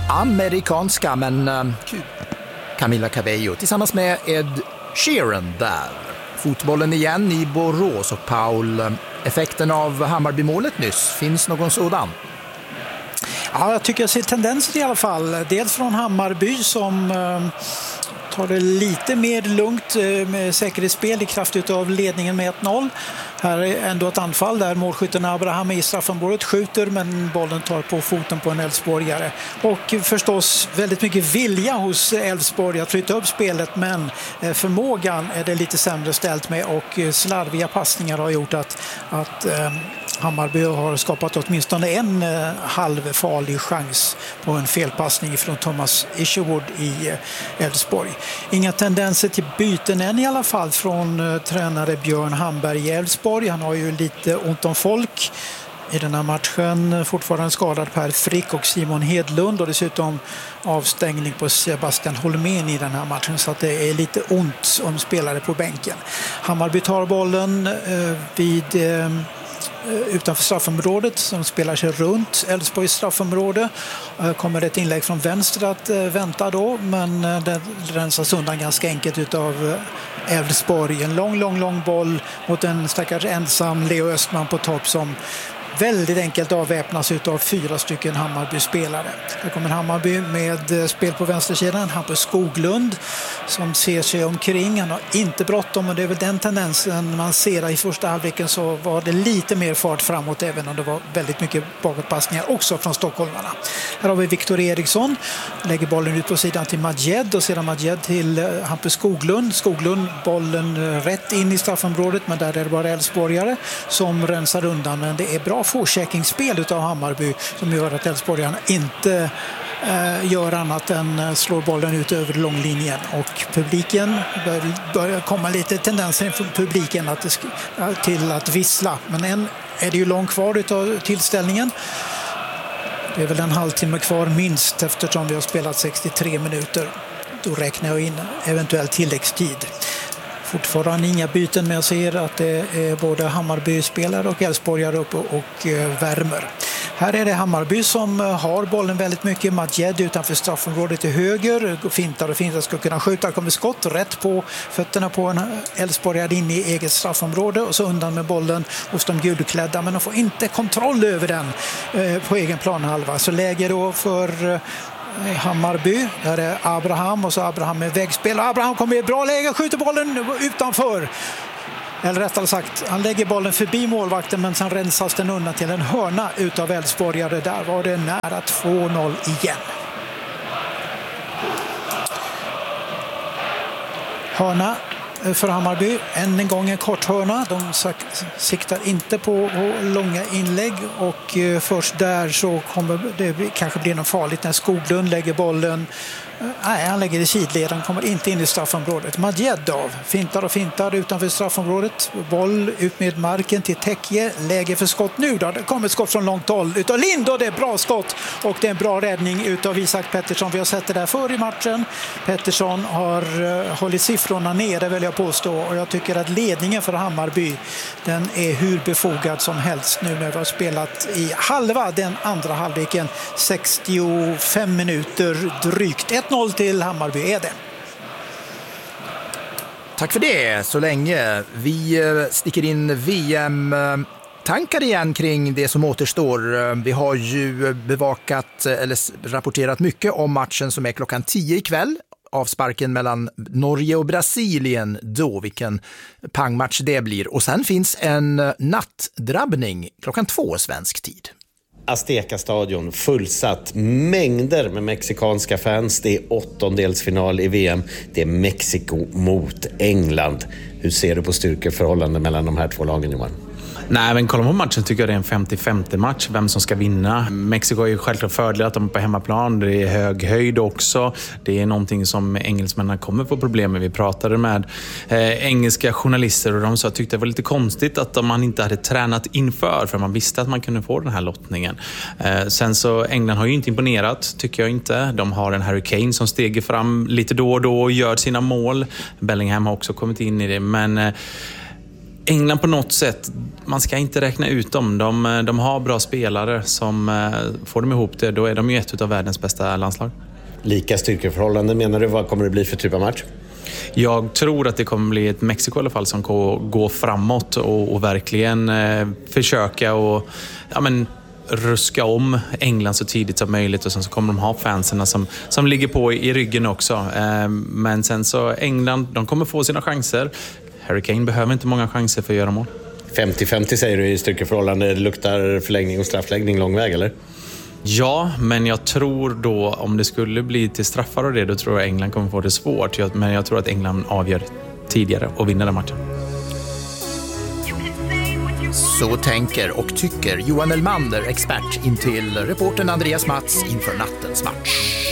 amerikanska, men Camila Cabello tillsammans med Ed Sheeran där. Fotbollen igen i Borås och Paul, effekten av Hammarby-målet nyss, finns någon sådan? Ja, jag tycker jag ser tendenser i alla fall. Dels från Hammarby som tar det lite mer lugnt med säkerhetsspel i kraft av ledningen med 1-0. Här är ändå ett anfall där målskytten Abraham i straffområdet skjuter, men bollen tar på foten på en Elfsborgare. Och förstås väldigt mycket vilja hos Elfsborg att flytta upp spelet, men förmågan är det lite sämre ställt med, och slarviga passningar har gjort att Hammarby har skapat åtminstone en halvfarlig chans på en felpassning från Thomas Isherwood i Elfsborg. Inga tendenser till byten än i alla fall från tränare Björn Hamberg i Elfsborg. Han har ju lite ont om folk i den här matchen. Fortfarande skadad Per Frick och Simon Hedlund, och dessutom avstängning på Sebastian Holmén i den här matchen, så att det är lite ont om spelare på bänken. Hammarby tar bollen utanför straffområdet, som spelar sig runt Elfsborgs straffområde. Kommer ett inlägg från vänster att vänta då, men det rensas undan ganska enkelt utav Elfsborg. En lång boll mot en stackars ensam Leo Östman på topp, som väldigt enkelt avväpnas utav 4 stycken Hammarby-spelare. Här kommer Hammarby med spel på vänstersidan. Hampus Skoglund som ser sig omkring. Han har inte bråttom, men det är väl den tendensen man ser. I första halvleken så var det lite mer fart framåt, även om det var väldigt mycket bakåtpassningar också från stockholmarna. Här har vi Viktor Eriksson. Lägger bollen ut på sidan till Majed, och sedan Majed till Hampus Skoglund. Skoglund bollen rätt in i straffområdet, men där är det bara Elfsborgare som rensar undan. Men det är bra forechecking-spel utav Hammarby som gör att Elfsborgarna inte gör annat än slår bollen ut över långlinjen, och publiken börjar komma lite tendenser från publiken till att vissla, men än är det ju långt kvar utav tillställningen. Det är väl en halvtimme kvar minst, eftersom vi har spelat 63 minuter. Då räknar jag in eventuell tilläggstid. Fortfarande inga byten, men jag ser att det är både Hammarby-spelare och Elfsborgare uppe och värmer. Här är det Hammarby som har bollen väldigt mycket. Majed utanför straffområdet till höger. Fintar ska kunna skjuta. Kommer skott rätt på fötterna på en Elfsborgare in i eget straffområde, och så undan med bollen hos de gulklädda. Men de får inte kontroll över den på egen planhalva. Så läge då för Hammarby. Där är Abraham, och så Abraham med vägspel. Abraham kommer i ett bra läge, skjuter bollen utanför. Eller rättare sagt, han lägger bollen förbi målvakten, men sen rensas den undan till en hörna utav Elfsborgare. Där var det nära 2-0 igen. Hörna för Hammarby. Än en gång en kort hörna. De siktar inte på långa inlägg, och först där så kommer det kanske bli något farligt när Skoglund lägger bollen. Nej, han lägger i sidleden, kommer inte in i straffområdet. Majed av fintar utanför straffområdet. Boll ut med marken till Tekje. Läge för skott nu då. Det kommer ett skott från långt håll utav Lind, och det är bra skott. Och det är en bra räddning utav Isak Pettersson. Vi har sett det där förr i matchen. Pettersson har hållit siffrorna nere, vill jag påstå. Och jag tycker att ledningen för Hammarby, den är hur befogad som helst nu när vi har spelat i halva den andra halvleken. 65 minuter drygt. 1-0 till Hammarby är det. Tack för det, så länge. Vi sticker in VM-tankar igen kring det som återstår. Vi har ju bevakat eller rapporterat mycket om matchen som är klockan 10 ikväll. Avsparken mellan Norge och Brasilien då, vilken pangmatch det blir. Och sen finns en nattdrabbning klockan 2 svensk tid. Azteca-stadion fullsatt, mängder med mexikanska fans. Det är 8-delsfinal i VM. Det är Mexiko mot England. Hur ser du på styrkeförhållanden mellan de här två lagen, Johan? Nej, men kollar man på matchen tycker jag det är en 50-50 match. Vem som ska vinna. Mexiko är ju självklart fördel att de är på hemmaplan. Det är hög höjd också. Det är någonting som engelsmännen kommer på problem med. Vi pratade med engelska journalister och de sa att tyckte det var lite konstigt att man inte hade tränat inför. För man visste att man kunde få den här lottningen. Sen så England har ju inte imponerat, tycker jag inte. De har en Harry Kane som steger fram lite då och då och gör sina mål. Bellingham har också kommit in i det. Men England på något sätt, man ska inte räkna ut dem. De har bra spelare som får dem ihop det. Då är de ju ett av världens bästa landslag. Lika styrkeförhållanden menar du? Vad kommer det bli för typ av match? Jag tror att det kommer bli ett Mexiko i alla fall som går framåt och verkligen försöka och ruska om England så tidigt som möjligt, och sen så kommer de ha fanserna som ligger på i ryggen också. Men sen så England, de kommer få sina chanser. Harry Kane behöver inte många chanser för att göra mål. 50-50 säger du i styrkeförhållande. Det luktar förlängning och straffläggning lång väg, eller? Ja, men jag tror då om det skulle bli till straffar och det, då tror jag England kommer få det svårt. Men jag tror att England avgör tidigare och vinner den matchen. Så tänker och tycker Johan Elmander, expert, in till reportern Andreas Mats inför nattens match.